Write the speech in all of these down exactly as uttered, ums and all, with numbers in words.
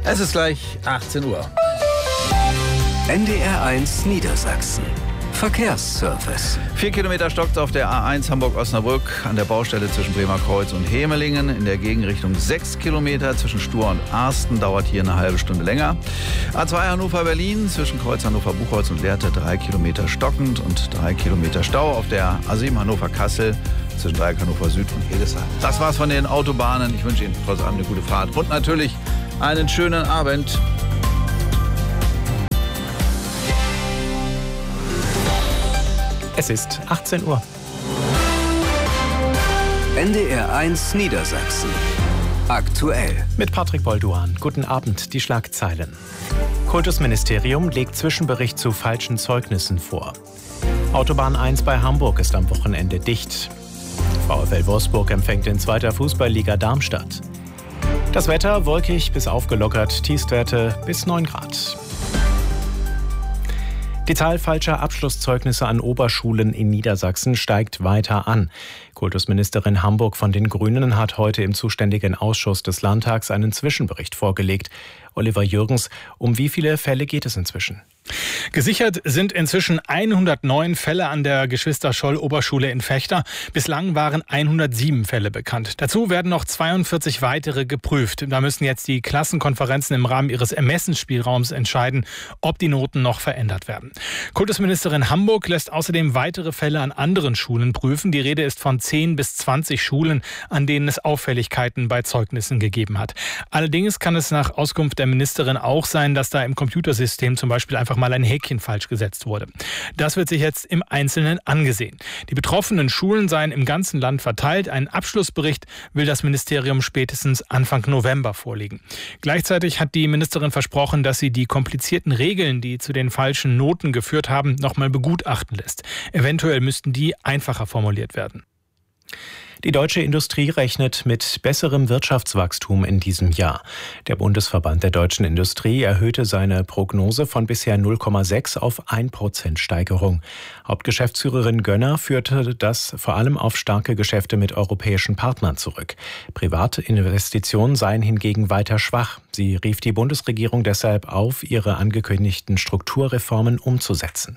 Es ist gleich achtzehn Uhr. N D R eins Niedersachsen. Verkehrsservice. Vier Kilometer stockt auf der A eins Hamburg-Osnabrück an der Baustelle zwischen Bremerkreuz und Hemelingen. In der Gegenrichtung sechs Kilometer zwischen Stur und Arsten, dauert hier eine halbe Stunde länger. A zwei Hannover-Berlin zwischen Kreuz Hannover-Buchholz und Lehrte drei Kilometer stockend und drei Kilometer Stau. Auf der A sieben Hannover-Kassel zwischen Dreieck Hannover Süd und Hildesheim. Das war's von den Autobahnen. Ich wünsche Ihnen trotz allem eine gute Fahrt und natürlich einen schönen Abend. Es ist achtzehn Uhr. N D R eins Niedersachsen. Aktuell. Mit Patrick Bolduan. Guten Abend, die Schlagzeilen. Kultusministerium legt Zwischenbericht zu falschen Zeugnissen vor. Autobahn eins bei Hamburg ist am Wochenende dicht. VfL Wolfsburg empfängt in zweiter Fußballliga Darmstadt. Das Wetter wolkig bis aufgelockert, Tiefstwerte bis neun Grad. Die Zahl falscher Abschlusszeugnisse an Oberschulen in Niedersachsen steigt weiter an. Kultusministerin Hamburg von den Grünen hat heute im zuständigen Ausschuss des Landtags einen Zwischenbericht vorgelegt. Oliver Jürgens, um wie viele Fälle geht es inzwischen? Gesichert sind inzwischen hundertneun Fälle an der Geschwister-Scholl-Oberschule in Vechta. Bislang waren hundertsieben Fälle bekannt. Dazu werden noch zweiundvierzig weitere geprüft. Da müssen jetzt die Klassenkonferenzen im Rahmen ihres Ermessensspielraums entscheiden, ob die Noten noch verändert werden. Kultusministerin Hamburg lässt außerdem weitere Fälle an anderen Schulen prüfen. Die Rede ist von zehn bis zwanzig Schulen, an denen es Auffälligkeiten bei Zeugnissen gegeben hat. Allerdings kann es nach Auskunft der Ministerin auch sein, dass da im Computersystem zum Beispiel einfach mal ein Häkchen falsch gesetzt wurde. Das wird sich jetzt im Einzelnen angesehen. Die betroffenen Schulen seien im ganzen Land verteilt. Einen Abschlussbericht will das Ministerium spätestens Anfang November vorlegen. Gleichzeitig hat die Ministerin versprochen, dass sie die komplizierten Regeln, die zu den falschen Noten geführt haben, nochmal begutachten lässt. Eventuell müssten die einfacher formuliert werden. Die deutsche Industrie rechnet mit besserem Wirtschaftswachstum in diesem Jahr. Der Bundesverband der deutschen Industrie erhöhte seine Prognose von bisher null Komma sechs auf ein Prozent Steigerung. Hauptgeschäftsführerin Gönner führte das vor allem auf starke Geschäfte mit europäischen Partnern zurück. Private Investitionen seien hingegen weiter schwach. Sie rief die Bundesregierung deshalb auf, ihre angekündigten Strukturreformen umzusetzen.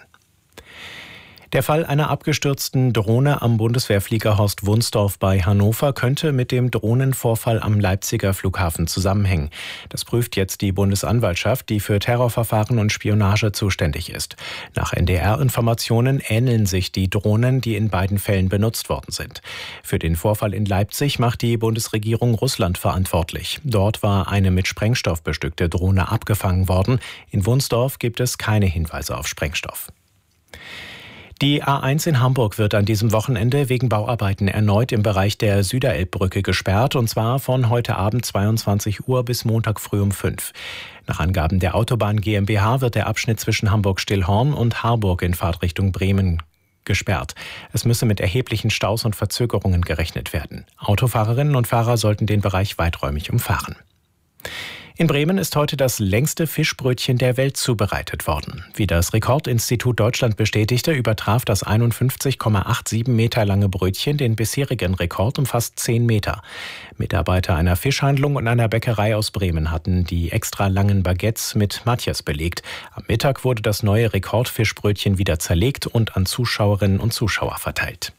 Der Fall einer abgestürzten Drohne am Bundeswehrflieger Horst Wunsdorf bei Hannover könnte mit dem Drohnenvorfall am Leipziger Flughafen zusammenhängen. Das prüft jetzt die Bundesanwaltschaft, die für Terrorverfahren und Spionage zuständig ist. Nach N D R-Informationen ähneln sich die Drohnen, die in beiden Fällen benutzt worden sind. Für den Vorfall in Leipzig macht die Bundesregierung Russland verantwortlich. Dort war eine mit Sprengstoff bestückte Drohne abgefangen worden. In Wunsdorf gibt es keine Hinweise auf Sprengstoff. Die A eins in Hamburg wird an diesem Wochenende wegen Bauarbeiten erneut im Bereich der Süderelbbrücke gesperrt, und zwar von heute Abend zweiundzwanzig Uhr bis Montag früh um fünf. Nach Angaben der Autobahn GmbH wird der Abschnitt zwischen Hamburg-Stillhorn und Harburg in Fahrtrichtung Bremen gesperrt. Es müsse mit erheblichen Staus und Verzögerungen gerechnet werden. Autofahrerinnen und Fahrer sollten den Bereich weiträumig umfahren. In Bremen ist heute das längste Fischbrötchen der Welt zubereitet worden. Wie das Rekordinstitut Deutschland bestätigte, übertraf das einundfünfzig Komma siebenundachtzig Meter lange Brötchen den bisherigen Rekord um fast zehn Meter. Mitarbeiter einer Fischhandlung und einer Bäckerei aus Bremen hatten die extra langen Baguettes mit Matjes belegt. Am Mittag wurde das neue Rekordfischbrötchen wieder zerlegt und an Zuschauerinnen und Zuschauer verteilt.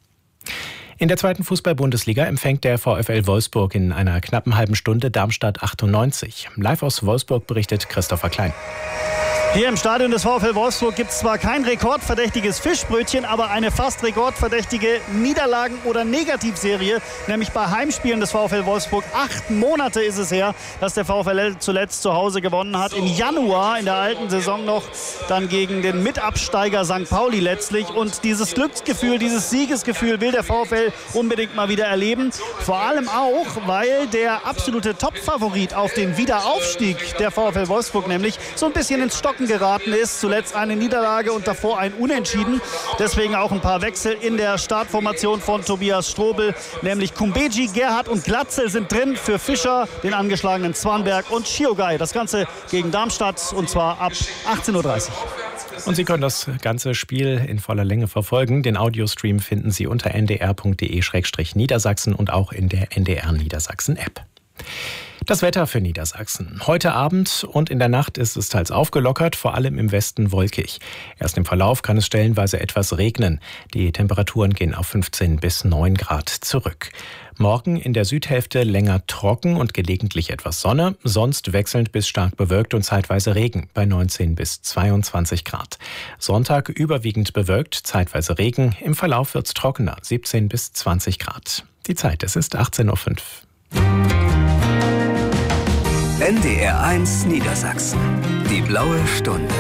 In der zweiten Fußball-Bundesliga empfängt der VfL Wolfsburg in einer knappen halben Stunde Darmstadt achtundneunzig. Live aus Wolfsburg berichtet Christopher Klein. Hier im Stadion des VfL Wolfsburg gibt es zwar kein rekordverdächtiges Fischbrötchen, aber eine fast rekordverdächtige Niederlagen- oder Negativserie, nämlich bei Heimspielen des VfL Wolfsburg. Acht Monate ist es her, dass der VfL zuletzt zu Hause gewonnen hat. Im Januar in der alten Saison noch, dann gegen den Mitabsteiger Sankt Pauli letztlich. Und dieses Glücksgefühl, dieses Siegesgefühl will der VfL unbedingt mal wieder erleben. Vor allem auch, weil der absolute Topfavorit auf den Wiederaufstieg, der VfL Wolfsburg nämlich, so ein bisschen ins Stocken geraten ist. Zuletzt eine Niederlage und davor ein Unentschieden. Deswegen auch ein paar Wechsel in der Startformation von Tobias Strobel. Nämlich Kumbeji, Gerhardt und Glatzel sind drin für Fischer, den angeschlagenen Zwanberg und Schiogai. Das Ganze gegen Darmstadt, und zwar ab achtzehn Uhr dreißig. Und Sie können das ganze Spiel in voller Länge verfolgen. Den Audiostream finden Sie unter n d r punkt d e slash niedersachsen und auch in der N D R Niedersachsen App. Das Wetter für Niedersachsen. Heute Abend und in der Nacht ist es teils aufgelockert, vor allem im Westen wolkig. Erst im Verlauf kann es stellenweise etwas regnen. Die Temperaturen gehen auf fünfzehn bis neun Grad zurück. Morgen in der Südhälfte länger trocken und gelegentlich etwas Sonne, sonst wechselnd bis stark bewölkt und zeitweise Regen bei neunzehn bis zweiundzwanzig Grad. Sonntag überwiegend bewölkt, zeitweise Regen, im Verlauf wird's trockener, siebzehn bis zwanzig Grad. Die Zeit, es ist achtzehn Uhr fünf. N D R eins Niedersachsen. Die blaue Stunde.